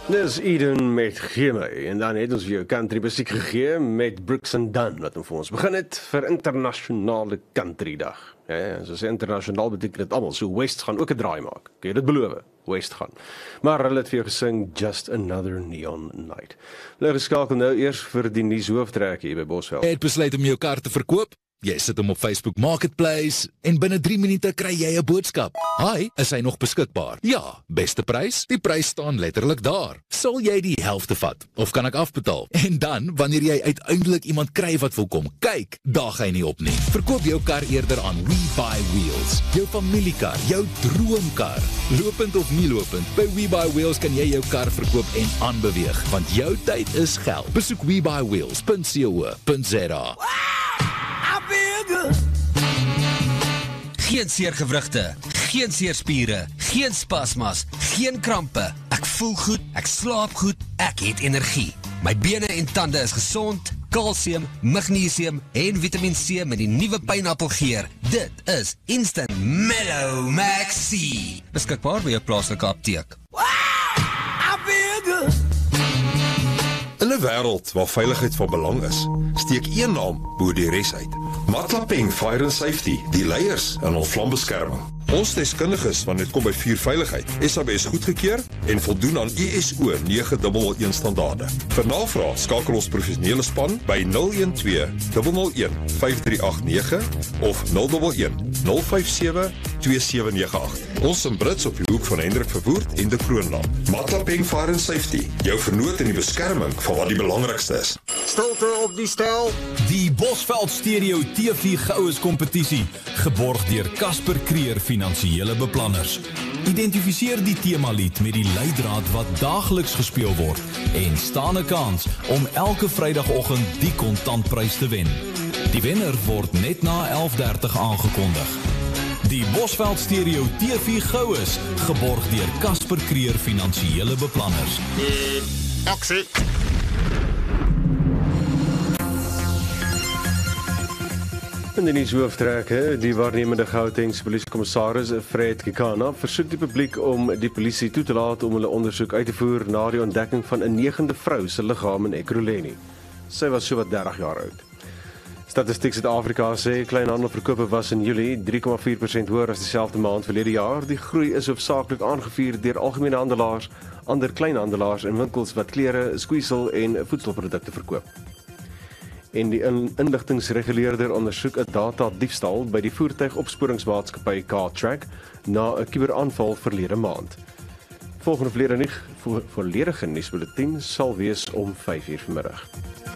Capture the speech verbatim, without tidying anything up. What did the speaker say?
Dis Eden met Gee My, en dan het ons vir jou country musiek gegee met Brooks and Dunn, wat vir ons begin het vir internasionale country dag. Ja, as ons internasionaal beteken dit almal, so West gaan ook 'n draai maak. Kan jy dit beloof? West gaan. Maar hulle het vir jou gesing Just Another Neon Night. Hulle geskakel nou eers vir die nuus hooftrek hier by Bosveld. Jy het besluit om jou kar te verkoop? Jy sit hom op Facebook Marketplace en binne drie minute kry jy 'n boodskap. Hi, is hy nog beskikbaar? Ja, beste prys? Die prys staan letterlik daar. Sal jy die helfte vat? Of kan ek afbetaal? En dan, wanneer jy uiteindelik iemand kry wat wil kom kyk, daag hy nie op nie. Verkoop jou kar eerder aan We Buy Wheels. Jou familiekar, jou droomkar. Lopend of nie lopend, by We Buy Wheels kan jy jou kar verkoop en aanbeweeg, want jou tyd is geld. Besoek we buy wheels punt co punt za. Geen seergewrigte, geen seerspiere, geen spasmas, geen krampe. Ek voel goed, ek slaap goed, ek het energie. My bene en tande is gesond, kalsium, magnesium en Vitamiin C met die nuwe pineappelgeer. Dit is Instant Mellow Max C. Beskikbaar by jou plaaslike apteek. In 'n wêreld waar veiligheid van belang is, steek een naam bo die res uit. Matlapeng Fire and Safety, die leiers in ons vlambeskerming. Ons deskundiges wanneer dit kom by vuurveiligheid, S A B S goedgekeur en voldoen aan I S O nege nul nul een standaarde. Vir navraag skakel ons professionele span by nul een twee nul nul een vyf drie agt nege of nul een een nul vyf sewe twee sewe nege agt. Ons in Brits op die hoek van Hendrik Verwoerd en de Kroonland. Matlapeng Fire and Safety, jou vernoot in die beskerming van wat die belangrikste is. Stilte op die stel. Die Bosveld Stereo T V Goues kompetisie, geborg deur Casper Creer Finansiële Beplanners. Identifiseer die themalied met die leidraad wat daagliks gespeel word en staan 'n kans om elke Vrydagoggend die kontantprys te wen. Die wenner word net na elf dertig aangekondig. Die Bosveld Stereo T V Goues, geborg deur Casper Creer Finansiële Beplanners. Uh, Aksie. In die nuus hooftrek, die waarnemende Gautengse polisiekommissaris Fred Kekana versoek die publiek om die polisie toe te laat om hulle ondersoek uit te voer na die ontdekking van 'n negende vrou se liggaam in Ekurhuleni. Sy was so wat dertig jaar oud. Statistiek Suid-Afrika sê kleinhandelverkope was in Julie drie komma vier persent hoër as dieselfde maand verlede jaar. Die groei is hoofsaaklik aangevuur deur algemene handelaars, ander kleinhandelaars en winkels wat klere, skoeisel en voedselprodukte verkoop. En die inligtingsreguleerder ondersoek 'n data-diefstal by die voertuigopsporingsmaatskappy Cartrack na 'n kuberaanval verlede maand. Volgende volledige nuusbulletin sal wees om vyf uur vanmiddag.